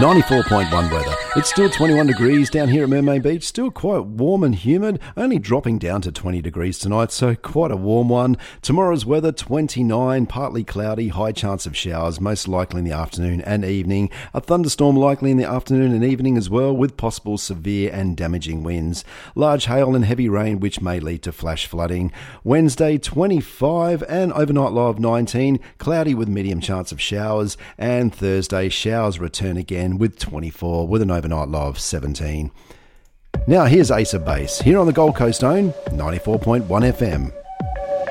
94.1 weather. It's still 21 degrees down here at Mermaid Beach, still quite warm and humid, only dropping down to 20 degrees tonight, so quite a warm one. Tomorrow's weather, 29, partly cloudy, high chance of showers, most likely in the afternoon and evening. A thunderstorm likely in the afternoon and evening as well, with possible severe and damaging winds. Large hail and heavy rain, which may lead to flash flooding. Wednesday, 25, and overnight low of 19, cloudy with medium chance of showers. And Thursday, showers return again with 24, with an overnight low of 17. Now here's Ace of Base, here on the Gold Coast own 94.1 FM.